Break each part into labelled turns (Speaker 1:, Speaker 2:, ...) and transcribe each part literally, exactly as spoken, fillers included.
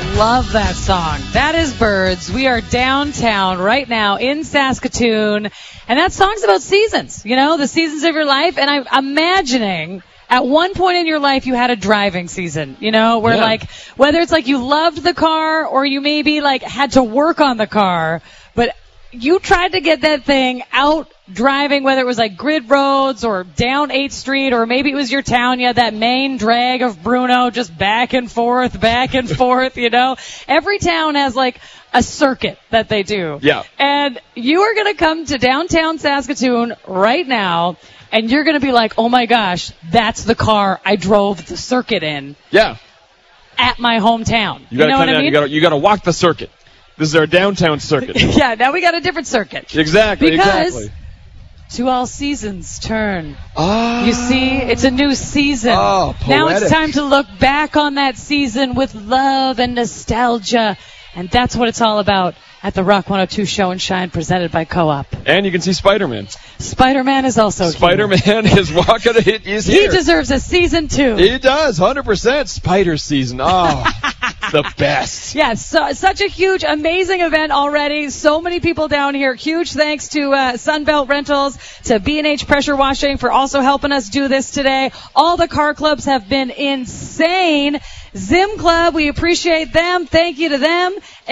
Speaker 1: Love that song. That is Birds. We are downtown right now in Saskatoon, and that song's about seasons, you know, the seasons of your life. And I'm imagining at one point in your life you had a driving season, you know, where
Speaker 2: yeah.
Speaker 1: like, whether it's like you loved the car or you maybe like had to work on the car, but you tried to get that thing out driving, whether it was like grid roads or down eighth street, or maybe it was your town. You had that main drag of Bruno just back and forth, back and forth, you know. Every town has like a circuit that they do.
Speaker 2: Yeah.
Speaker 1: And you are going to come to downtown Saskatoon right now, and you're going to be like, oh my gosh, that's the car I drove the circuit in.
Speaker 2: Yeah.
Speaker 1: At my hometown.
Speaker 2: You, gotta
Speaker 1: you know
Speaker 2: come
Speaker 1: what
Speaker 2: down,
Speaker 1: I mean?
Speaker 2: You gotta, you gotta walk the circuit. This is our downtown circuit.
Speaker 1: Yeah, now we got a different circuit.
Speaker 2: Exactly,
Speaker 1: because
Speaker 2: exactly.
Speaker 1: To all seasons turn.
Speaker 2: Ah.
Speaker 1: You see, it's a new season.
Speaker 2: Oh, poetic.
Speaker 1: Now it's time to look back on that season with love and nostalgia. And that's what it's all about at the Rock one oh two Show and Shine, presented by Co-op.
Speaker 2: And you can see Spider-Man.
Speaker 1: Spider-Man is also
Speaker 2: Spider-Man
Speaker 1: here.
Speaker 2: is walking. He's
Speaker 1: he
Speaker 2: here.
Speaker 1: deserves a season two.
Speaker 2: He does, one hundred percent. Spider season. Oh, the best.
Speaker 1: Yeah, so, such a huge, amazing event already. So many people down here. Huge thanks to uh, Sunbelt Rentals, to B and H Pressure Washing for also helping us do this today. All the car clubs have been insane. Zim Club, we appreciate them. Thank you to them.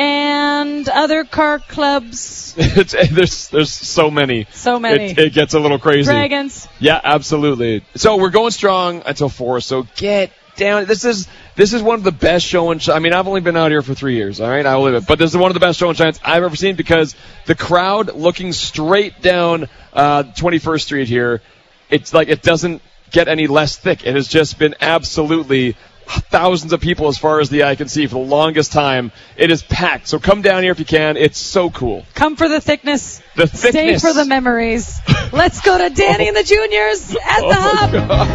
Speaker 1: And other car clubs.
Speaker 2: It's, there's there's so many.
Speaker 1: So many.
Speaker 2: It, it gets a little crazy.
Speaker 1: Dragons.
Speaker 2: Yeah, absolutely. So we're going strong until four, so get down. This is this is one of the best show and sh- I mean, I've only been out here for three years, all right? I will live it. But this is one of the best show and shines I've ever seen, because the crowd looking straight down uh, twenty-first Street here, it's like it doesn't get any less thick. It has just been absolutely thousands of people as far as the eye can see for the longest time. It is packed. So come down here if you can. It's so cool.
Speaker 1: Come for the thickness.
Speaker 2: The thickness.
Speaker 1: Stay for the memories. Let's go to Danny and the Juniors at the
Speaker 2: Oh,
Speaker 1: Hub.
Speaker 2: God.